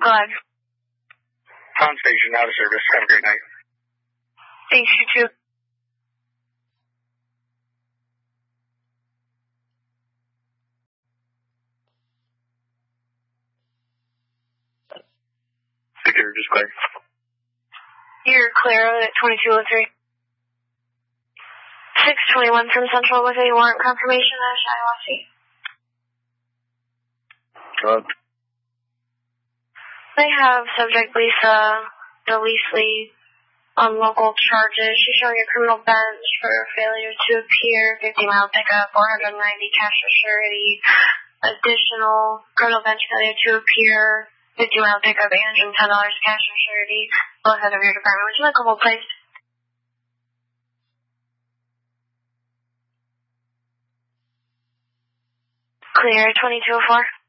Go ahead. Pound Station, out of service. Have a great night. Thanks, you too. Secure, just clear. You're clear at 2203. 621 from Central with a warrant confirmation of Shiawassee. They have subject Lisa, the lease lead, on local charges. She's showing a criminal bench for failure to appear, 50-mile pickup, 490 cash for surety, additional criminal bench failure to appear, 50-mile pickup, $810 cash for surety, both out of your department. Would you like a hold, please? Clear, 2204.